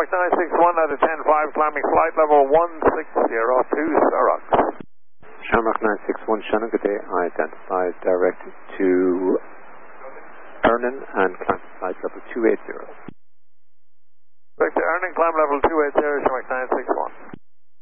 Shamrock 961 out of 10-5, climbing flight level 160 to Surrock. Shamrock 961, Shannon, good day. I identify direct to Ernan and climb flight level 280. Direct to Ernan, climb level 280, Shamrock 961.